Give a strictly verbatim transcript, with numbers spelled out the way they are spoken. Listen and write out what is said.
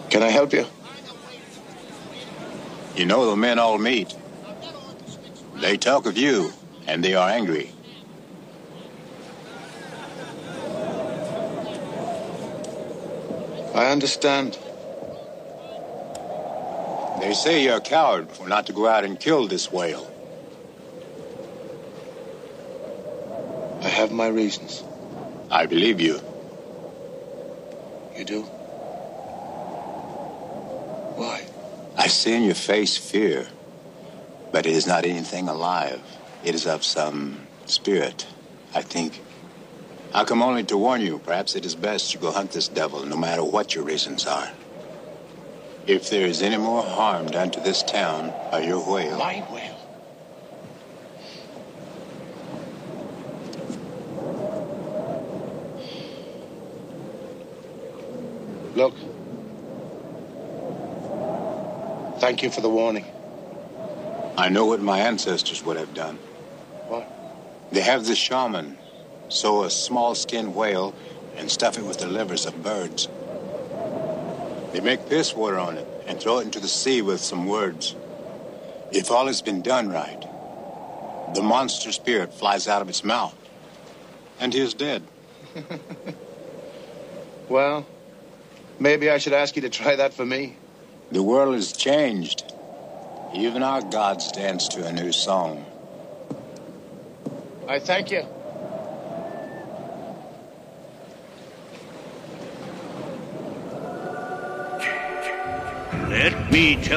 Can I help you? You know the men all meet. They talk of you, and they are angry. I understand. They say you're a coward for not to go out and kill this whale. I have my reasons. I believe you. You do? Why? I see in your face fear, but it is not anything alive. It is of some spirit, I think. I come only to warn you. Perhaps it is best you go hunt this devil, no matter what your reasons are. If there is any more harm done to this town by your whale... My whale? Look. Thank you for the warning. I know what my ancestors would have done. What? They have the shaman sew a small-skinned whale and stuff it with the livers of birds. They make piss water on it and throw it into the sea with some words. If all has been done right, the monster spirit flies out of its mouth, and he is dead. Well, maybe I should ask you to try that for me. The world has changed. Even our gods dance to a new song. I thank you. Let me tell